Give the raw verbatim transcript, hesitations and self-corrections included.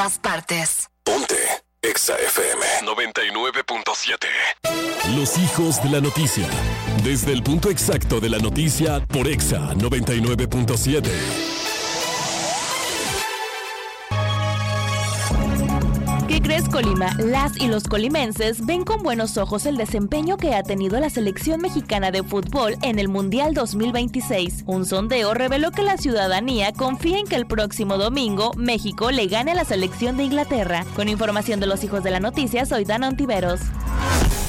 todas partes. Ponte Exa F M noventa y nueve punto siete. Los hijos de la noticia. Desde el punto exacto de la noticia por Exa noventa y nueve punto siete. ¿Qué crees, Colima? Las y los colimenses ven con buenos ojos el desempeño que ha tenido la selección mexicana de fútbol en el Mundial dos mil veintiséis. Un sondeo reveló que la ciudadanía confía en que el próximo domingo México le gane a la selección de Inglaterra. Con información de los hijos de la noticia, soy Dana Ontiveros.